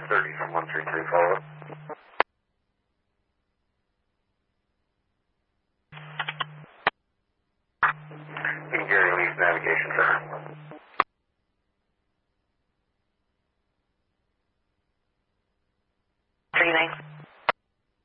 30 from 133, follow up. You can Gary Lee's navigation for her. Breathing.